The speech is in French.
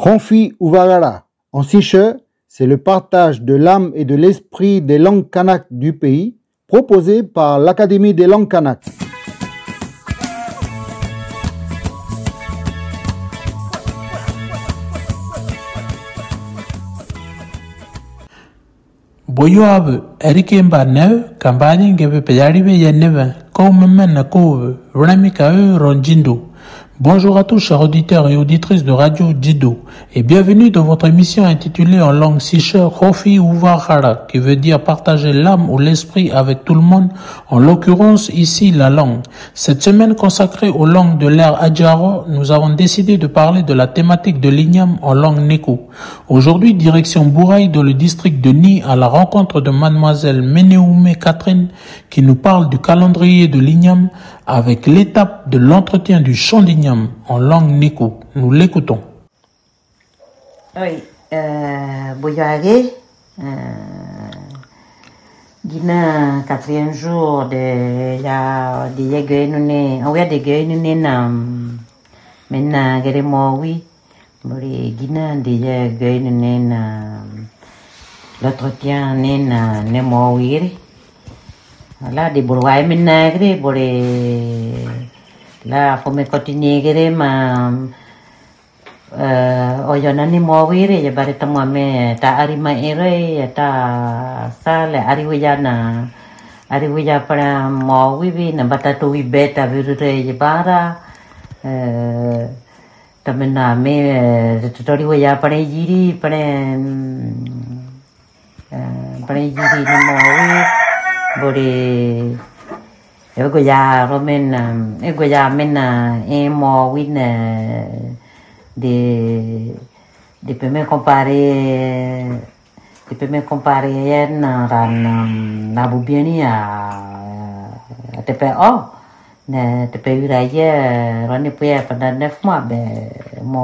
Konfi Uvarara, en siche, c'est le partage de l'âme et de l'esprit des langues kanak du pays, proposé par l'Académie des langues kanak. Boyoabe, Erikemba Neu, Campagne Gebe Peyaribe Yeneve, Koumemena Kove, Runamika Ronjindo. Bonjour à tous, chers auditeurs et auditrices de Radio Djido, et bienvenue dans votre émission intitulée en langue siche Kofi Uvarara, qui veut dire partager l'âme ou l'esprit avec tout le monde, en l'occurrence ici la langue. Cette semaine consacrée aux langues de l'ère Adjaro, nous avons décidé de parler de la thématique de l'igname en langue Neko. Aujourd'hui, direction Bouraï dans le district de Ni à la rencontre de mademoiselle Meneume Catherine qui nous parle du calendrier de l'igname avec l'étape de l'entretien du chant d'igname en langue Neko. Nous l'écoutons. Oui, Boyage, Gina, quatrième jour de la Guénouné, on va de Guénouné, maintenant, Guérémo, oui, Gina, de Guénouné, l'entretien, Nemo, oui. Là, des bourgeois, maintenant, là, faut me continuer, ma oyonani mawire ya barita mwame ta arima ere ta sale ariwaya para mawibi na batatu wibeta virure ya bara tamena me tutori waya para yiri para yiri ni mawi bore ego ya romen ego ya mena e mawine de peut me comparer na bubiani a TPO ne TPU raya rani puya pada 9 mois be mo